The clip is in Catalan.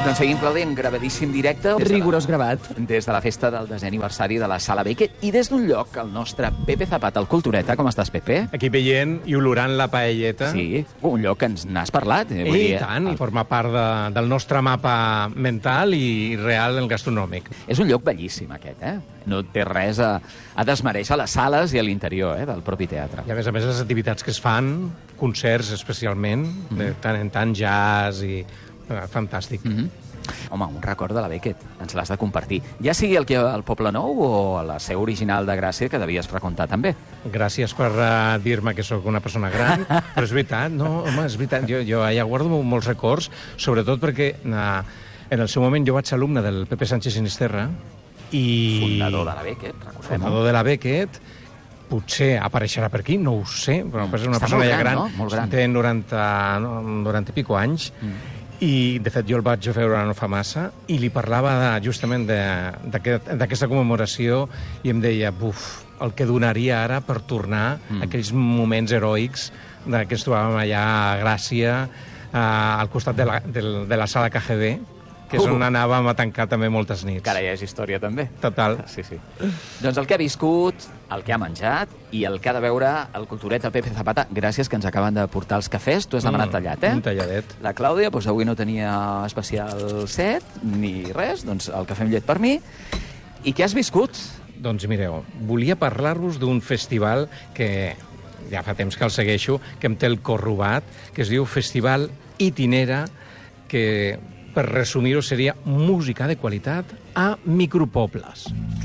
Doncs seguim, Clàudia, en gravadíssim directe. Rigorós gravat. Des de la festa del 10è aniversari de la Sala Beckett i des d'un lloc, el nostre Pepe Zapata, el Cultureta. Com estàs, Pepe? Aquí veient i olorant la paelleta. Sí, un lloc que ens n'has parlat. I tant, i forma part del nostre mapa mental i real gastronòmic. És un lloc bellíssim, aquest, No té res a desmereixer les sales i a l'interior del propi teatre. I a més, les activitats que es fan, concerts especialment, de tant en tant, jazz i... fantàstic. Home, un record de la Beckett, ens l'has de compartir. Ja sigui al Poble Nou o a la seu original de Gràcia, que devies freqüentar també. Gràcies per dir-me que sóc una persona gran, però és veritat, no? Home, és veritat, jo allà guardo molts records, sobretot perquè en el seu moment jo vaig ser alumne del Pepe Sánchez Sinisterra i... Fundador de la Beckett, recordem. Fundador de la Beckett, potser apareixerà per aquí, no ho sé, però és una persona ja gran, no? Molt gran. Té 90 i pico anys, i, de fet, jo el vaig veure no fa massa i li parlava justament d'aquesta commemoració i em deia, el que donaria ara per tornar a aquells moments heroics que ens trobàvem allà a Gràcia, al costat de la sala KGB, que és on anàvem a tancar també moltes nits. Que ara ja és història, també. Total. Sí. Doncs el que ha viscut, el que ha menjat i el que ha de veure el Cultureta Pepe Zapata, gràcies que ens acaben de portar els cafès. Tu has demanat tallat, Un talladet. La Clàudia, doncs avui no tenia especial set ni res, doncs el cafè amb llet per mi. I què has viscut? Doncs mireu, volia parlar-vos d'un festival que ja fa temps que el segueixo, que em té el cor robat, que es diu Festival Itinera, que... per resumir-ho, seria música de qualitat a micropobles.